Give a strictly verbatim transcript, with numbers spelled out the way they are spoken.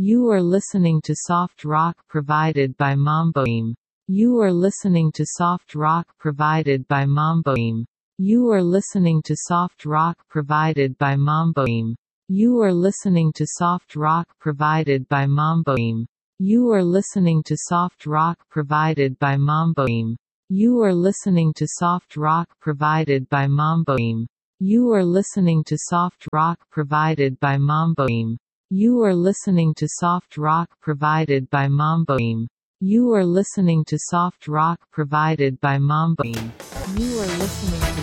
You are listening to soft rock provided by Mamboim. You are listening to soft rock provided by Mamboim. You are listening to soft rock provided by Mamboim. You are listening to soft rock provided by Mamboim. You are listening to soft rock provided by Mamboim. You are listening to soft rock provided by Mamboim. You are listening to soft rock provided by Mamboim. You are listening to soft rock provided by Mamboim. You are listening to soft rock provided by Mamboim. You are listening to